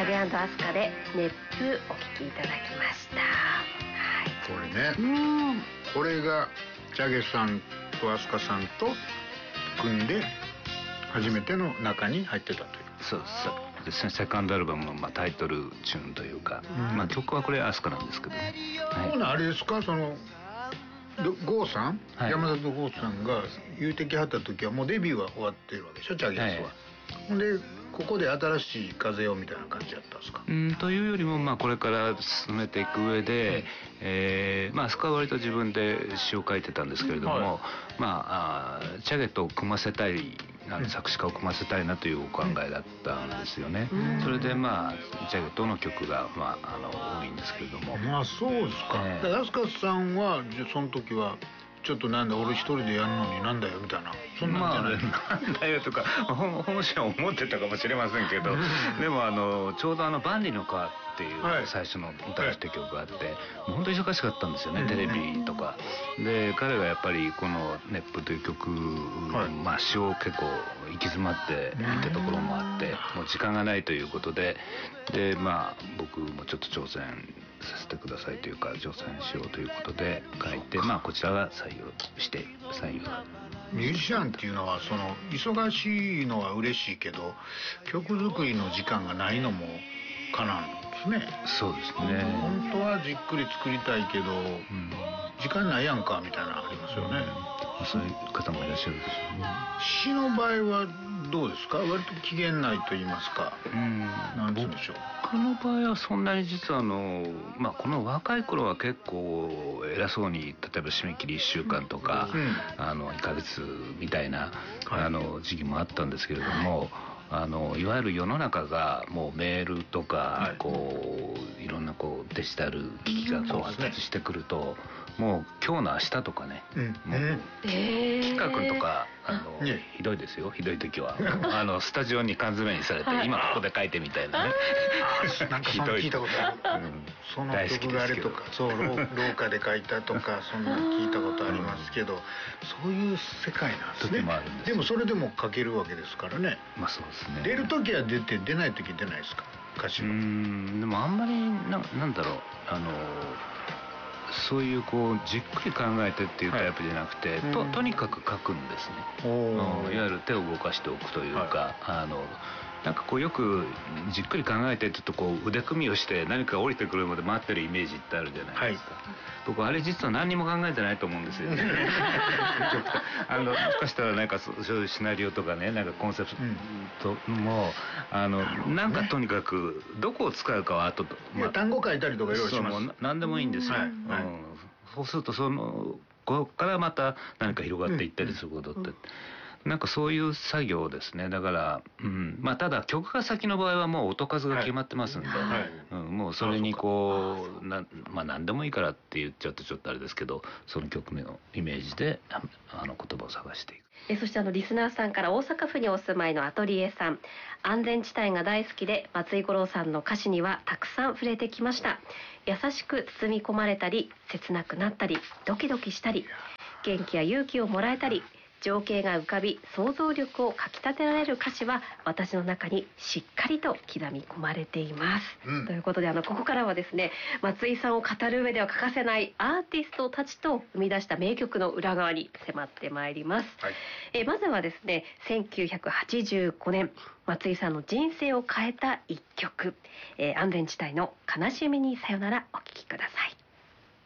ゲ&アスカで熱風お聴きいただきました。はい、 これね、これがチャゲさんとアスカさんと組んで初めての中に入ってたという。 そうですね、セカンドアルバムのタイトルチューンというか、曲はこれアスカなんですけどね。 ほなあれですか、その郷さん、山里郷さんが言うてきはった時はもうデビューは終わってるわけでしょ、チャゲスは。ほんでここで新しい風をみたいな感じだったんですか。 というよりも、これから進めていく上で、アスカは割と自分で詩を書いてたんですけれども、チャゲと組ませたい、作詞家を組ませたいなというお考えだったんですよね。それでチャゲとの曲が多いんですけれども。 そうですか。アスカさんはその時はちょっとなんだ俺一人でやるのになんだよみたいな、そんなんじゃない、 なんだよとかもちろん思ってたかもしれませんけどでもちょうど万里の川っていう最初の歌って曲があって、もう本当に忙しかったんですよね、テレビとかで。彼がやっぱりこの「熱風」という曲、詩を結構行き詰まっていたところもあって、もう時間がないということで僕もちょっと挑戦させてくださいというか、挑戦しようということで書いて、こちらが採用ミュージシャンっていうのはその忙しいのは嬉しいけど曲作りの時間がないのもかなんですね。 そうですね、 本当はじっくり作りたいけど、時間ないやんかみたいなのありますよね。 そういう方もいらっしゃるでしょうね。 詩の場合はどうですか、割と期限内と言いますか、なんて言うんでしょう。 僕の場合はそんなに実はこの若い頃は結構偉そうに、例えば締め切り1週間とか、1ヶ月みたいな、時期もあったんですけれども、いわゆる世の中がもうメールとか、いろんなデジタル機器が発達してくると、もう今日の明日とかね、企画とかひどいですよ、ひどい時はスタジオに缶詰にされて、今ここで書いてみたいなねなんかそんな聞いたことある、その曲があれとか、そう廊下で書いたとかそんな聞いたことありますけど、そういう世界なんですね。でもそれでも書けるわけですからね。 そうですね。 出る時は出て、出ない時出ないですか、歌詞は。 でもあんまりなんだろう、そういうじっくり考えてっていうタイプじゃなくて、とにかく書くんですね。いわゆる手を動かしておくというか、なんかよくじっくり考えてって言うと腕組みをして何か降りてくるまで待ってるイメージってあるじゃないですか。僕あれ実は何にも考えてないと思うんですよね。もしかしたらなんかそういうシナリオとかね、なんかコンセプトもなんかとにかくどこを使うかは後と、 単語書いたりとかいろいろします。 何でもいいんですよ。そうするとここからまた何か広がっていったりすることって。なんかそういう作業ですね。だからただ曲が先の場合はもう音数が決まってますんで、もうそれに何でもいいからって言っちゃうとちょっとあれですけど、その曲のイメージで言葉を探していく。 そしてリスナーさんから大阪府にお住まいのアトリエさん、安全地帯が大好きで松井五郎さんの歌詞にはたくさん触れてきました。優しく包み込まれたり、切なくなったり、ドキドキしたり、元気や勇気をもらえたり、情景が浮かび想像力をかきたてられる歌詞は私の中にしっかりと刻み込まれています、ということでここからはですね、松井さんを語る上では欠かせないアーティストたちと生み出した名曲の裏側に迫ってまいります、まずはですね、1985年松井さんの人生を変えた一曲、安全地帯の悲しみにさよなら、お聴きください。